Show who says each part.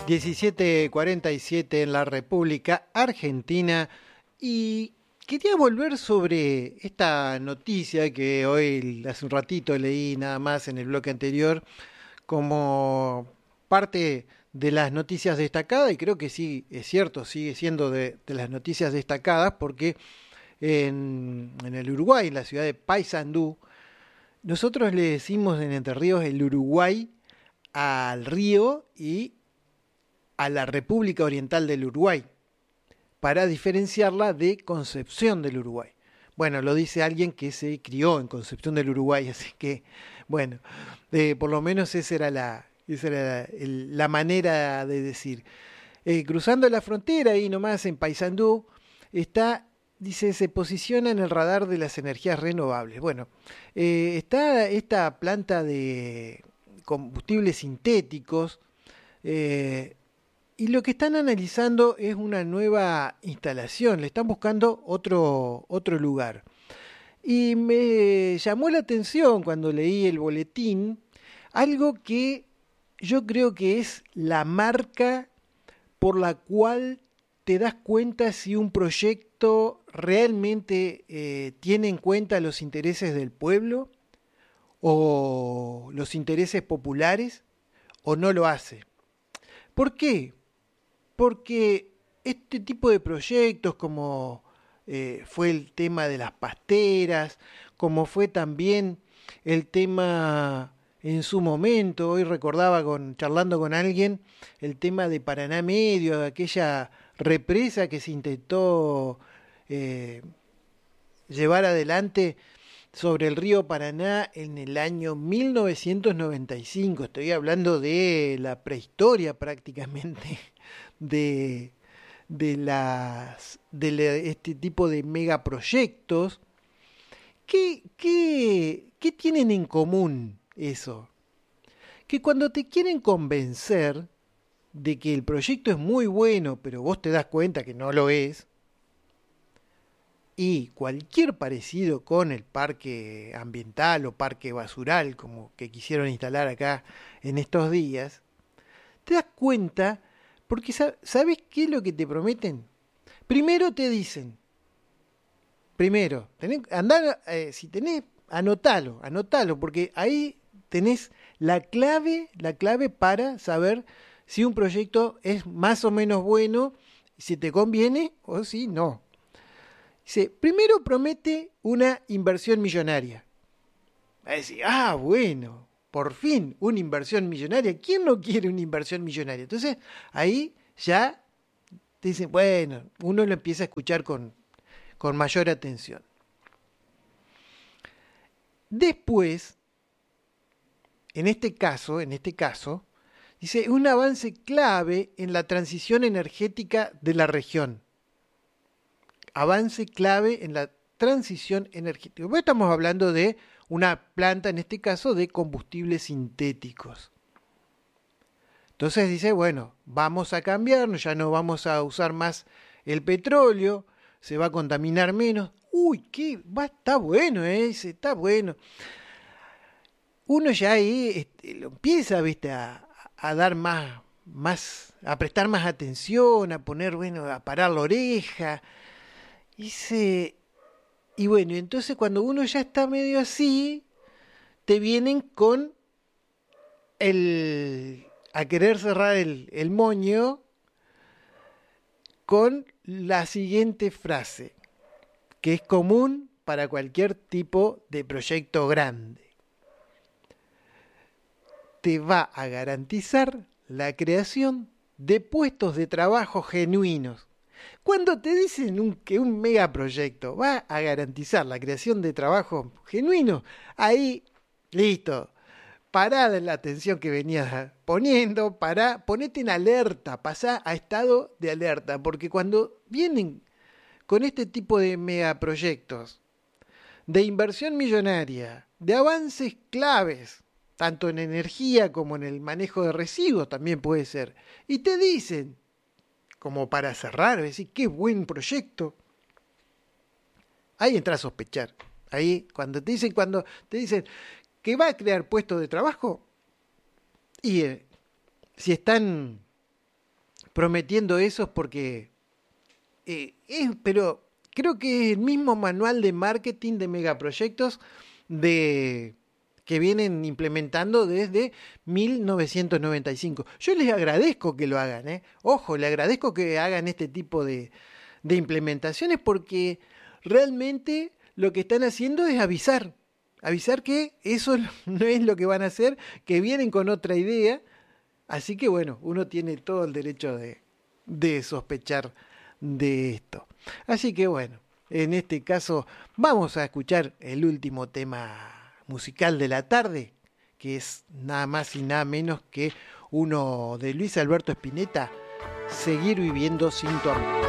Speaker 1: 17:47 en la República Argentina y quería volver sobre esta noticia que hoy, hace un ratito leí nada más en el bloque anterior, como parte de las noticias destacadas, y creo que sí, es cierto, sigue siendo de las noticias destacadas, porque en el Uruguay, en la ciudad de Paysandú, nosotros le decimos en Entre Ríos el Uruguay al río y a la República Oriental del Uruguay, para diferenciarla de Concepción del Uruguay. Bueno, lo dice alguien que se crió en Concepción del Uruguay, así que, bueno, por lo menos esa era la manera de decir. Cruzando la frontera, ahí nomás en Paysandú, está, dice, se posiciona en el radar de las energías renovables. Bueno, está esta planta de combustibles sintéticos, y lo que están analizando es una nueva instalación, le están buscando otro lugar. Y me llamó la atención cuando leí el boletín algo que yo creo que es la marca por la cual te das cuenta si un proyecto realmente tiene en cuenta los intereses del pueblo o los intereses populares o no lo hace. ¿Por qué? Porque este tipo de proyectos, como fue el tema de las pasteras, como fue también el tema en su momento, hoy recordaba charlando con alguien, el tema de Paraná Medio, de aquella represa que se intentó eh, llevar adelante sobre el río Paraná en el año 1995. Estoy hablando de la prehistoria prácticamente de, este tipo de megaproyectos. ¿Qué tienen en común eso? Que cuando te quieren convencer de que el proyecto es muy bueno, pero vos te das cuenta que no lo es, y cualquier parecido con el parque ambiental o parque basural, como que quisieron instalar acá en estos días, te das cuenta porque ¿sabes qué es lo que te prometen? Primero te dicen, si tenés, anotalo, porque ahí tenés la clave para saber si un proyecto es más o menos bueno, si te conviene o si no. Dice, primero promete una inversión millonaria. Va a decir, bueno, por fin, una inversión millonaria. ¿Quién no quiere una inversión millonaria? Entonces, ahí ya te dicen, bueno, uno lo empieza a escuchar con mayor atención. Después, en este caso, dice, un avance clave en la transición energética de la región. Avance clave en la transición energética. Pues estamos hablando de una planta, en este caso, de combustibles sintéticos. Entonces dice, bueno, vamos a cambiarnos, ya no vamos a usar más el petróleo, se va a contaminar menos. Uy, está bueno ese, está bueno. Uno ya ahí lo empieza, viste, a dar a prestar más atención, a poner, bueno, a parar la oreja. Y bueno, entonces cuando uno ya está medio así, te vienen a querer cerrar el moño con la siguiente frase, que es común para cualquier tipo de proyecto grande. Te va a garantizar la creación de puestos de trabajo genuinos. Cuando te dicen que un megaproyecto va a garantizar la creación de trabajo genuino, ahí, listo, pará de la atención que venías poniendo, ponete en alerta, pasá a estado de alerta, porque cuando vienen con este tipo de megaproyectos, de inversión millonaria, de avances claves, tanto en energía como en el manejo de residuos también puede ser, y te dicen, como para cerrar, decir, qué buen proyecto, ahí entra a sospechar. Ahí, cuando te dicen que va a crear puestos de trabajo, y si están prometiendo eso es porque pero creo que es el mismo manual de marketing de megaproyectos de que vienen implementando desde 1995. Yo les agradezco que lo hagan, ¿eh? Ojo, le agradezco que hagan este tipo de implementaciones porque realmente lo que están haciendo es avisar que eso no es lo que van a hacer, que vienen con otra idea. Así que bueno, uno tiene todo el derecho de sospechar de esto. Así que bueno, en este caso vamos a escuchar el último tema musical de la tarde, que es nada más y nada menos que uno de Luis Alberto Spinetta, Seguir viviendo sin tu amor.